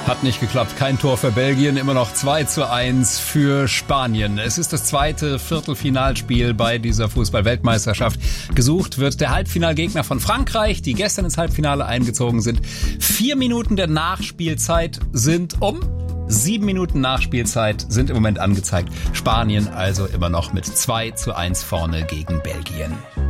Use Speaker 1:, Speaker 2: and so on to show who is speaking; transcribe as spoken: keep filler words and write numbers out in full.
Speaker 1: Hat nicht geklappt. Kein Tor für Belgien, immer noch zwei zu eins für Spanien. Es ist das zweite Viertelfinalspiel bei dieser Fußball-Weltmeisterschaft. Gesucht wird der Halbfinalgegner von Frankreich, die gestern ins Halbfinale eingezogen sind. Vier Minuten der Nachspielzeit sind um. Sieben Minuten Nachspielzeit sind im Moment angezeigt. Spanien also immer noch mit zwei zu eins vorne gegen Belgien.